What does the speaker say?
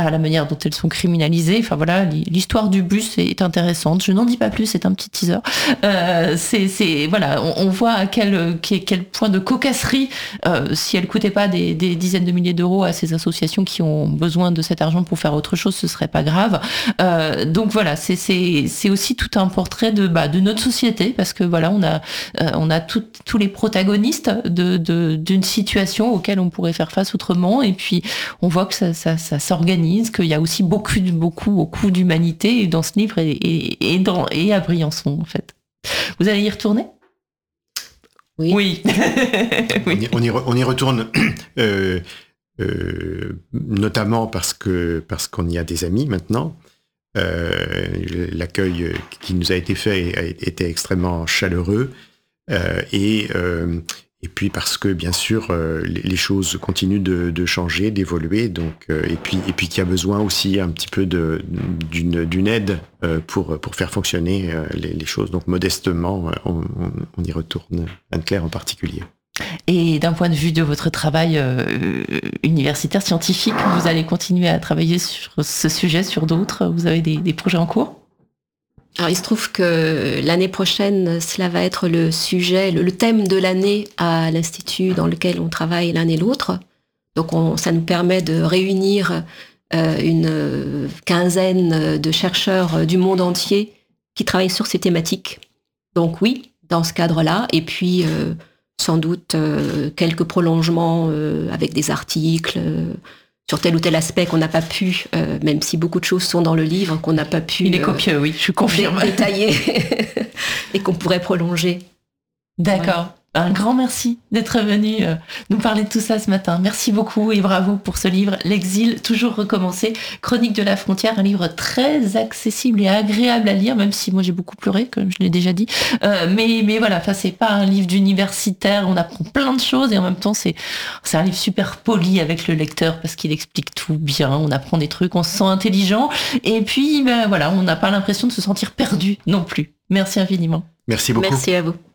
à la manière dont elles sont criminalisées. Enfin voilà, l'histoire du bus est intéressante. Je n'en dis pas plus, c'est un petit teaser. Voilà, on voit à quel point de cocasserie, si elle coûtait pas des dizaines de milliers d'euros à ces associations qui ont besoin de cet argent pour faire autre chose, ce serait pas grave. Donc voilà, c'est aussi tout un portrait de notre société, parce que voilà, on a tous les protagonistes d'une situation auxquelles on pourrait faire face autrement, et puis on voit que ça s'organise, qu'il y a aussi beaucoup d'humanité dans ce livre et à Briançon en fait. Vous allez y retourner ? Oui. Oui. Oui. On y retourne notamment parce qu'on y a des amis maintenant. L'accueil qui nous a été fait était extrêmement chaleureux et puis parce que bien sûr les choses continuent de changer, d'évoluer, donc et puis qu'il y a besoin aussi un petit peu d'une aide pour faire fonctionner les choses. Donc modestement, on y retourne, Anne-Claire en particulier. Et d'un point de vue de votre travail universitaire, scientifique, vous allez continuer à travailler sur ce sujet, sur d'autres ? Vous avez des projets en cours ? Alors, il se trouve que l'année prochaine, cela va être le sujet, le thème de l'année à l'Institut dans lequel on travaille l'un et l'autre. Donc, ça nous permet de réunir une quinzaine de chercheurs du monde entier qui travaillent sur ces thématiques. Donc oui, dans ce cadre-là. Et puis, sans doute, quelques prolongements avec des articles sur tel ou tel aspect qu'on n'a pas pu, même si beaucoup de choses sont dans le livre, qu'on n'a pas pu... Il est copieux, oui, je confirme. Détailler et qu'on pourrait prolonger. D'accord. Voilà. Un grand merci d'être venu nous parler de tout ça ce matin. Merci beaucoup et bravo pour ce livre, L'exil, toujours recommencé, Chronique de la frontière, un livre très accessible et agréable à lire, même si moi j'ai beaucoup pleuré, comme je l'ai déjà dit. Mais voilà, c'est pas un livre d'universitaire, on apprend plein de choses et en même temps c'est un livre super poli avec le lecteur parce qu'il explique tout bien, on apprend des trucs, on se sent intelligent et puis voilà, on n'a pas l'impression de se sentir perdu non plus. Merci infiniment. Merci beaucoup. Merci à vous.